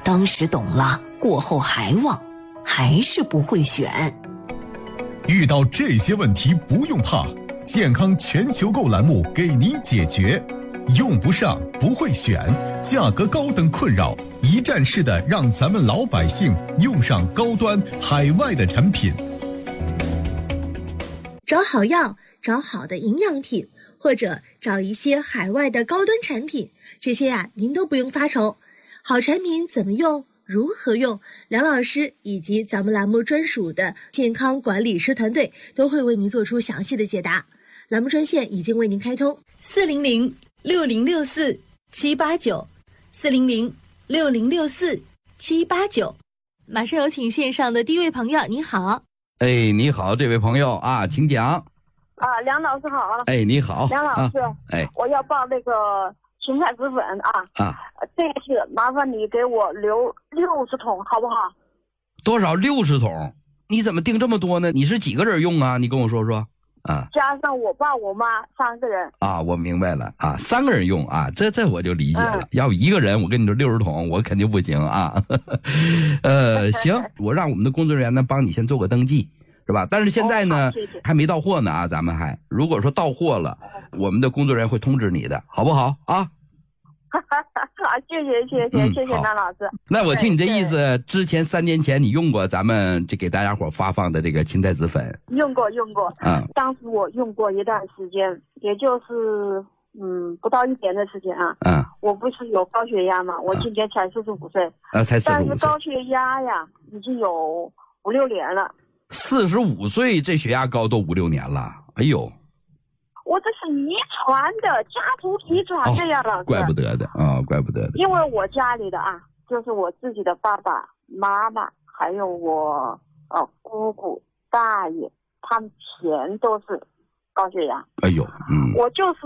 当时懂了，过后还忘，还是不会选。 遇到这些问题不用怕，健康全球购栏目给您解决。用不上，不会选，价格高等困扰，一站式的让咱们老百姓用上高端海外的产品。 找好药，找好的营养品，或者找一些海外的高端产品，这些您都不用发愁。好产品怎么用，如何用，梁老师以及咱们栏目专属的健康管理师团队都会为您做出详细的解答。栏目专线已经为您开通，400-6064-789，400-6064-789。马上有请线上的第一位朋友，你好。 哎，你好，这位朋友啊，请讲。 梁老师好。 哎，你好， 梁老师，我要报那个芹菜籽粉这次麻烦你给我留60桶，好不好？ 多少？60桶？你怎么订这么多呢？你是几个人用啊？你跟我说说。 加上我爸我妈3个人。 我明白了3个人用这我就理解了。要不一个人，我跟你说60桶，我肯定不行行，我让我们的工作人员呢帮你先做个登记，是吧？但是现在呢， 谢谢， 还没到货呢咱们如果说到货了，我们的工作人员会通知你的，好不好谢谢梁老师。 那我听你这意思，之前3年前你用过咱们这给大家伙发放的这个芹菜籽粉？ 用过。当时我用过一段时间，也就是不到1年的时间我不是有高血压嘛，我今年才45岁。 才45岁。 但是高血压呀，已经有5、6年了。 45岁这血压高都5、6年了，哎呦！ 我这是遗传的，家族遗传的呀，老师。 怪不得的。 因为我家里的就是我自己的爸爸妈妈，还有我姑姑大爷，他们全都是高血压。 哎呦， 我就是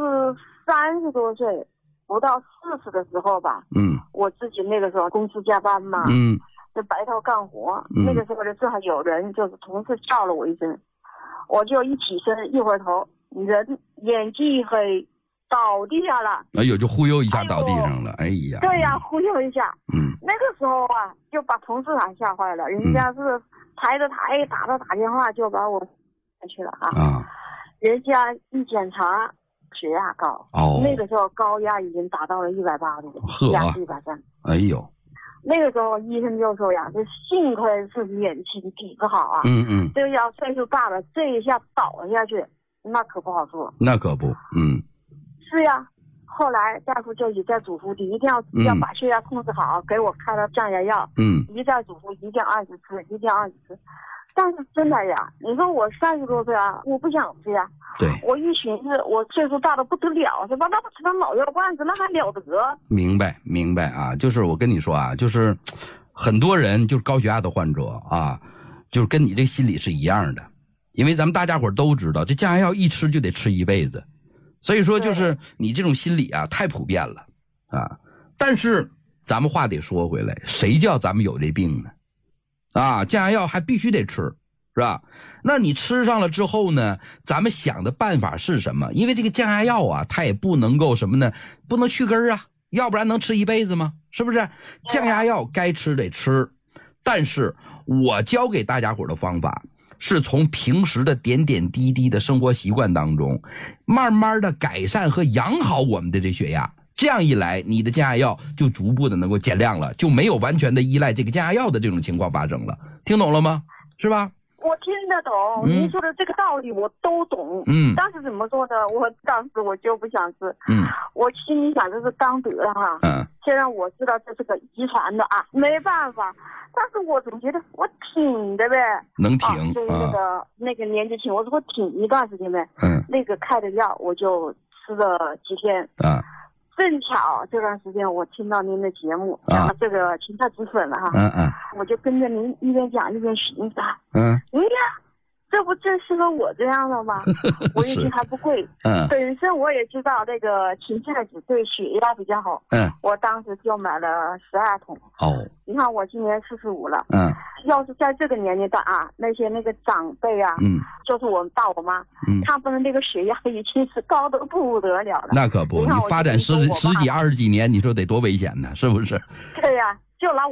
30多岁，不到40的时候吧。我自己那个时候公司加班嘛。就白头干活。那个时候正好有人就是同事叫了我一声，我就一起身，一回头。人眼睛一黑，倒地下了。哎呦，就忽悠一下倒地上了。哎呀， 对呀，忽悠一下。那个时候就把同事吓坏了，人家是抬着台打电话就把我去了人家一检查血压高。那个时候高压已经达到了180，压130。 哎呦， 那个时候医生就说呀，这幸亏是年轻，体质好这要岁数大了，这一下倒下去。那可不好说， 那可不， 是呀。后来大夫就一再嘱咐你一定要把血压控制好，给我开了降压药，一再嘱咐一定要按时吃。但是真的呀，你说我30多岁我不想吃呀。 对， 我一寻思，我岁数大的不得了，是吧？那不吃点老药罐子，那还了得？ 明白就是我跟你说就是很多人就是高血压的患者就是跟你这个心理是一样的。因为咱们大家伙都知道，这降压药一吃就得吃一辈子，所以说就是你这种心理太普遍了但是咱们话得说回来，谁叫咱们有这病呢？降压药还必须得吃，是吧？那你吃上了之后呢，咱们想的办法是什么？因为这个降压药它也不能够什么呢？不能去根要不然能吃一辈子吗？是不是？降压药该吃得吃，但是我教给大家伙的方法是从平时的点点滴滴的生活习惯当中，慢慢的改善和养好我们的这血压。这样一来，你的降压药就逐步的能够减量了，就没有完全的依赖这个降压药的这种情况发生了。听懂了吗？是吧？ 我听得懂，您说的这个道理我都懂。但是怎么说呢？当时我就不想吃。我心里想的是刚得了虽然我知道这是个遗传的没办法，但是我总觉得我挺的呗。 能挺所以那个年纪轻，我说我挺一段时间呗。那个开的药我就吃了几天。正巧这段时间我听到您的节目，讲这个芹菜籽粉了我就跟着您一边讲一边寻思这不正适合我这样的吗？我一听还不贵，本身我也知道那个芹菜籽对血压比较好，我当时就买了12桶。你看我今年45了，要是在这个年龄段那些那个长辈就是我爸我妈，他们的那个血压已经是高得不得了了。 那可不，你发展十几20几年，你说得多危险呢，是不是？ 对呀，就拿